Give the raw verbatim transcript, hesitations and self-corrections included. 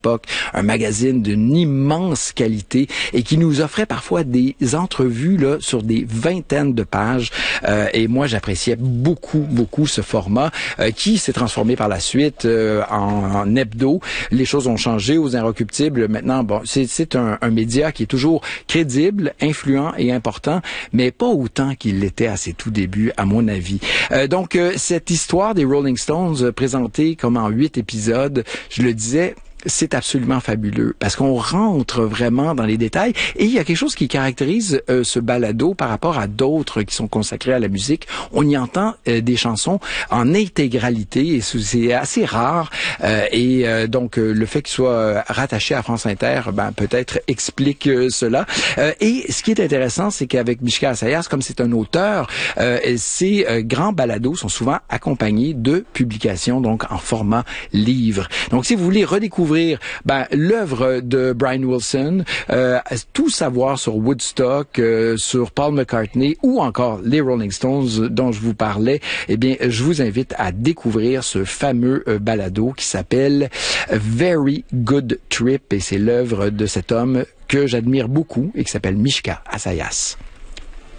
l'époque, un magazine d'une immense qualité et qui nous offrait parfois des entrevues là sur des vingtaines de pages. Euh, et moi, j'appréciais beaucoup, beaucoup ce format euh, qui s'est transformé par la suite euh, en, en hebdo. Les choses ont changé aux Inrecuptibles. Maintenant, bon, c'est, c'est un, un média qui est toujours crédible, influent et important, mais pas autant qu'il l'était à ses tout débuts, à mon avis. Euh, donc, euh, cette histoire des Rolling Stones euh, présentée comme en huit épisodes, je le disais, c'est absolument fabuleux parce qu'on rentre vraiment dans les détails et il y a quelque chose qui caractérise euh, ce balado par rapport à d'autres qui sont consacrés à la musique. On y entend euh, des chansons en intégralité et c'est assez rare euh, et euh, donc euh, le fait qu'il soit rattaché à France Inter, ben peut-être explique euh, cela. Euh, et ce qui est intéressant, c'est qu'avec Mishka Assayas, comme c'est un auteur, euh, ces euh, grands balados sont souvent accompagnés de publications donc en format livre. Donc si vous voulez redécouvrir Ben, l'œuvre de Brian Wilson, euh, tout savoir sur Woodstock, euh, sur Paul McCartney ou encore les Rolling Stones dont je vous parlais, eh bien, je vous invite à découvrir ce fameux euh, balado qui s'appelle Very Good Trip et c'est l'œuvre de cet homme que j'admire beaucoup et qui s'appelle Mishka Assayas.